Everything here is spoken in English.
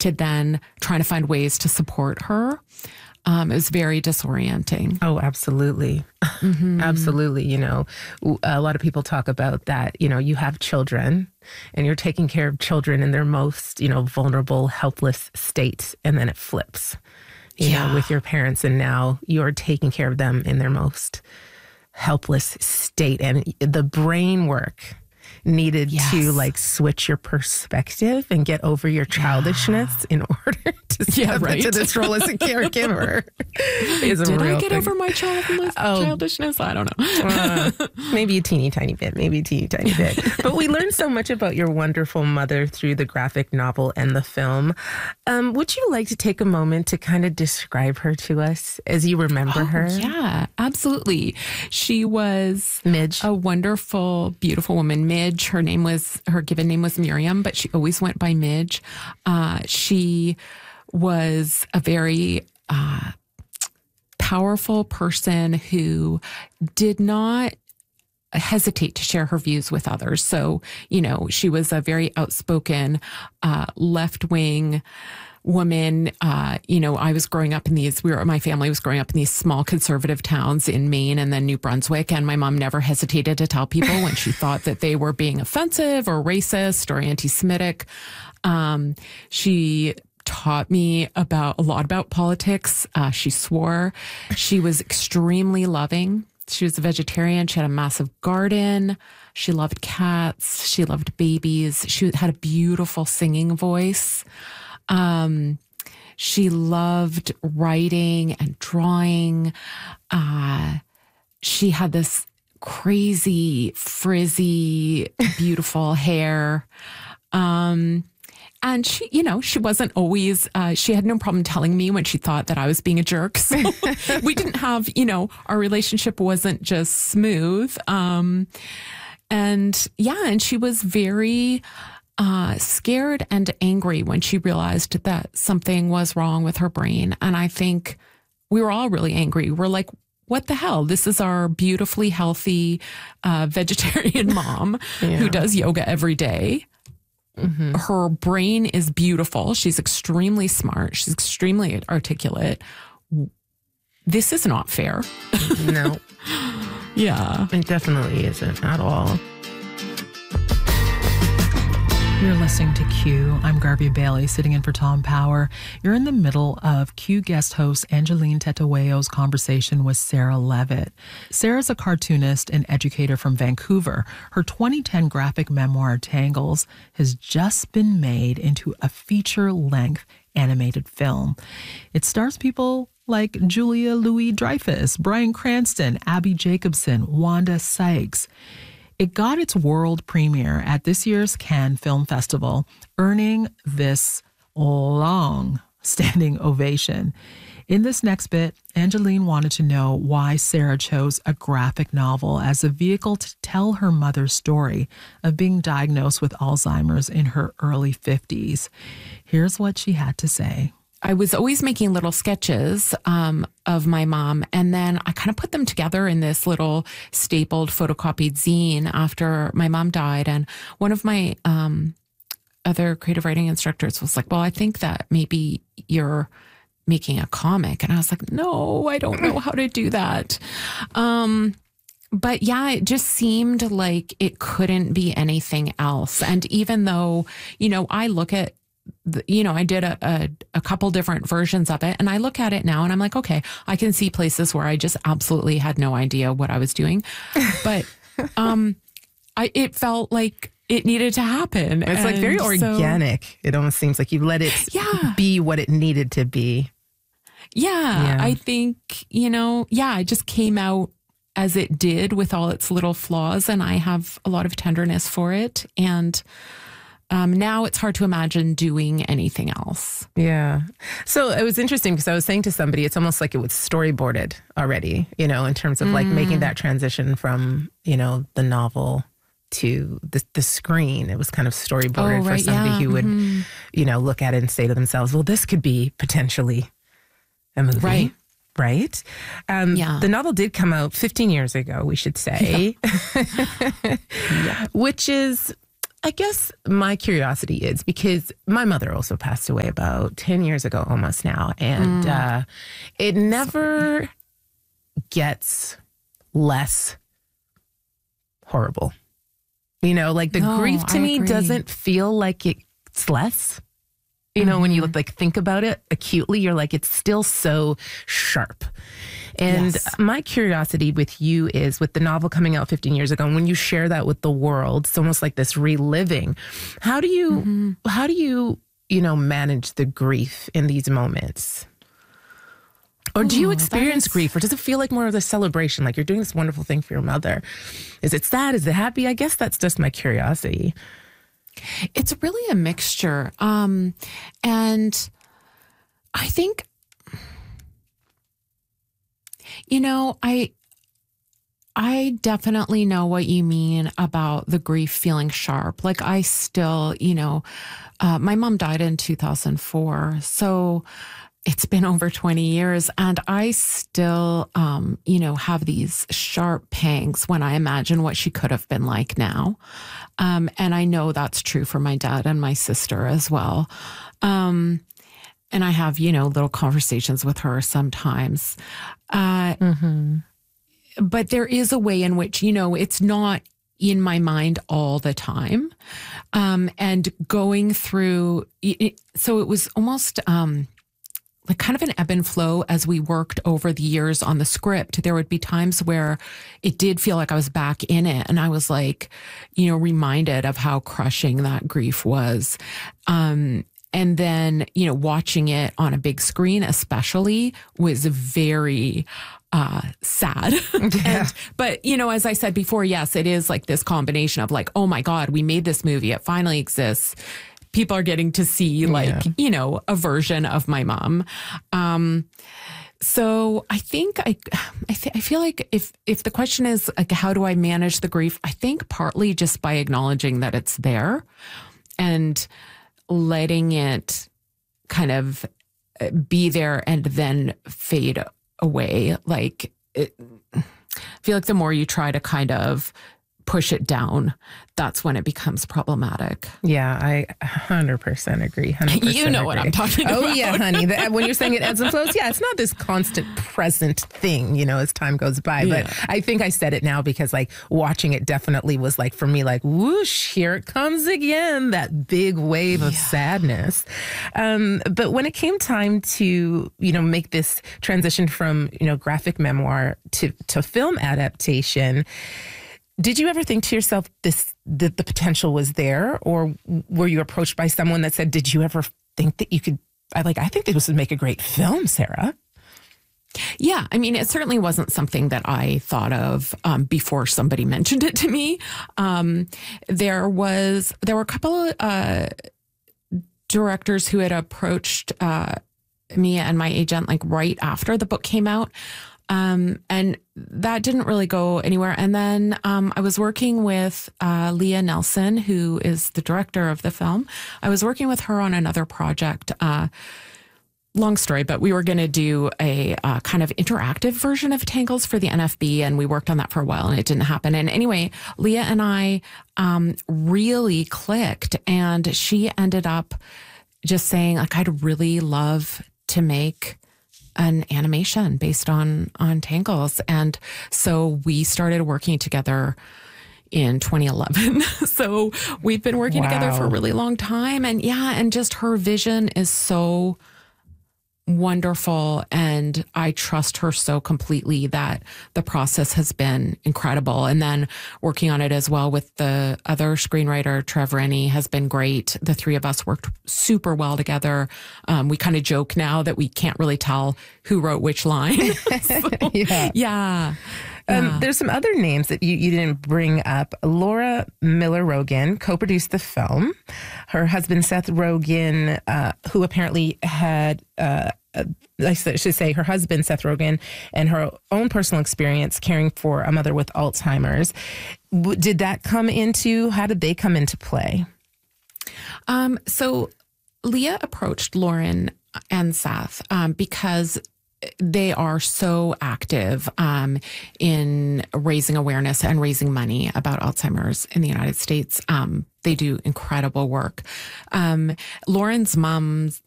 to then trying to find ways to support her. It was very disorienting. Oh, absolutely. Absolutely. You know, a lot of people talk about that, you know, you have children and you're taking care of children in their most, you know, vulnerable, helpless state. And then it flips, you know, with your parents. And now you're taking care of them in their most helpless state. And the brain work needed to like switch your perspective and get over your childishness in order to step into this role as a caregiver. Did I get over my childishness? I don't know. Maybe a teeny tiny bit, But we learned so much about your wonderful mother through the graphic novel and the film. Would you like to take a moment to kind of describe her to us as you remember her? Yeah, absolutely. She was Midge, a wonderful, beautiful woman. Midge, her given name was Miriam, but she always went by Midge. She was a very powerful person who did not hesitate to share her views with others. So, you know, she was a very outspoken, left-wing woman. You know, I was growing up in my family was growing up in these small conservative towns in Maine and then New Brunswick. And my mom never hesitated to tell people when she thought that they were being offensive or racist or anti-Semitic. She taught me a lot about politics. She swore. She was extremely loving. She was a vegetarian. She had a massive garden. She loved cats. She loved babies. She had a beautiful singing voice. She loved writing and drawing. She had this crazy, frizzy, beautiful hair. And she, you know, she wasn't always, she had no problem telling me when she thought that I was being a jerk. So we didn't have, you know, our relationship wasn't just smooth. And she was very scared and angry when she realized that something was wrong with her brain. And I think we were all really angry. We're like, what the hell? This is our beautifully healthy vegetarian mom who does yoga every day. Mm-hmm. Her brain is beautiful. She's extremely smart. She's extremely articulate. This is not fair. No. Yeah. It definitely isn't at all. You're listening to Q. I'm Garvey Bailey, sitting in for Tom Power. You're in the middle of Q guest host Angeline Tetaweo's conversation with Sarah Levitt. Sarah's a cartoonist and educator from Vancouver. Her 2010 graphic memoir, Tangles, has just been made into a feature-length animated film. It stars people like Julia Louis-Dreyfus, Bryan Cranston, Abby Jacobson, Wanda Sykes. It got its world premiere at this year's Cannes Film Festival, earning this long standing ovation. In this next bit, Angeline wanted to know why Sarah chose a graphic novel as a vehicle to tell her mother's story of being diagnosed with Alzheimer's in her early 50s. Here's what she had to say. I was always making little sketches of my mom, and then I kind of put them together in this little stapled photocopied zine after my mom died. And one of my other creative writing instructors was like, well, I think that maybe you're making a comic. And I was like, no, I don't know how to do that. But yeah, it just seemed like it couldn't be anything else. And even though, you know, I look at, I did a couple different versions of it, and I look at it now and I'm like, okay, I can see places where I just absolutely had no idea what I was doing. But it felt like it needed to happen. It's like very organic. It almost seems like you let it be what it needed to be. Yeah, I think, it just came out as it did with all its little flaws, and I have a lot of tenderness for it. And now it's hard to imagine doing anything else. Yeah. So it was interesting because I was saying to somebody, it's almost like it was storyboarded already, in terms of like making that transition from, the novel to the screen. It was kind of storyboarded for somebody who would, look at it and say to themselves, well, this could be potentially a movie. Right. The novel did come out 15 years ago, we should say, which is I guess my curiosity is because my mother also passed away about 10 years ago almost now. And it never gets less horrible. You know, like the grief to me doesn't feel like it's less. You know, when you think about it acutely, you're like, it's still so sharp. And my curiosity with you is, with the novel coming out 15 years ago, and when you share that with the world, it's almost like this reliving. How do you, manage the grief in these moments? Or do you experience grief, or does it feel like more of a celebration? Like you're doing this wonderful thing for your mother. Is it sad? Is it happy? I guess that's just my curiosity. It's really a mixture. And I think, I definitely know what you mean about the grief feeling sharp. Like I still, my mom died in 2004. So it's been over 20 years and I still, have these sharp pangs when I imagine what she could have been like now. And I know that's true for my dad and my sister as well. And I have, little conversations with her sometimes. But there is a way in which, it's not in my mind all the time. And going through, so it was almost, like kind of an ebb and flow as we worked over the years on the script. There would be times where it did feel like I was back in it. And I was like, reminded of how crushing that grief was. And then, watching it on a big screen especially was very sad. Yeah. But, as I said before, yes, it is like this combination of like, oh my God, we made this movie. It finally exists. People are getting to see a version of my mom. So I think I feel like if the question is like, how do I manage the grief? I think partly just by acknowledging that it's there and letting it kind of be there and then fade away. Like I feel like the more you try to kind of push it down, that's when it becomes problematic. Yeah, I 100% agree. 100% you know what I'm talking about. Oh, yeah, honey. When you're saying it ebbs and flows, yeah, it's not this constant present thing, as time goes by. Yeah. But I think I said it now because, like, watching it definitely was, like, for me, like, whoosh, here it comes again, that big wave of sadness. But when it came time to, make this transition from, graphic memoir to film adaptation, did you ever think to yourself that the potential was there, or were you approached by someone that said, did you ever think that you could, I think this would make a great film, Sarah? Yeah. I mean, it certainly wasn't something that I thought of before somebody mentioned it to me. There were a couple of directors who had approached me and my agent like right after the book came out. And that didn't really go anywhere. And then I was working with Leah Nelson, who is the director of the film. I was working with her on another project. Long story, but we were going to do a kind of interactive version of Tangles for the NFB, and we worked on that for a while, and it didn't happen. And anyway, Leah and I really clicked, and she ended up just saying, like, I'd really love to make an animation based on Tangles. And so we started working together in 2011. So we've been working together for a really long time. And and just her vision is so wonderful. And I trust her so completely that the process has been incredible. And then working on it as well with the other screenwriter, Trev Rennie, has been great. The three of us worked super well together. We kind of joke now that we can't really tell who wrote which line. So, yeah. There's some other names that you didn't bring up. Laura Miller Rogen co-produced the film. Her husband, Seth Rogen, who apparently had, I should say, her husband, Seth Rogen, and her own personal experience caring for a mother with Alzheimer's. Did that come into, how did they come into play? So Leah approached Lauren and Seth because they are so active in raising awareness and raising money about Alzheimer's in the United States. They do incredible work. Lauren's mom's